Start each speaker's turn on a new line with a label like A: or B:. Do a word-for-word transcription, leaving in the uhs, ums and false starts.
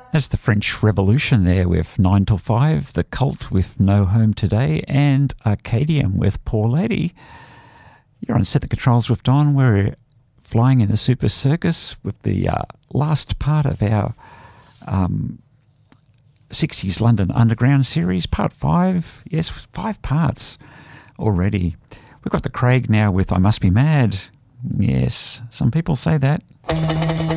A: That's the French Revolution there with nine till five, The Cult with No Home Today, and Arcadium with Poor Lady. You're on Set the Controls with Don. We're flying in the Super Circus with the uh, last part of our um, sixties London Underground series, part five. Yes, five parts already. We've got the Craig now with I Must Be Mad. Yes, some people say that.